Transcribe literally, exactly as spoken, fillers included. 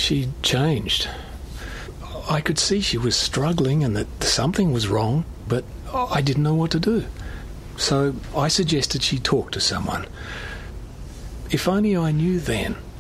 She changed. I could see she was struggling and that something was wrong, but I didn't know what to do. So I suggested she talk to someone. If only I knew then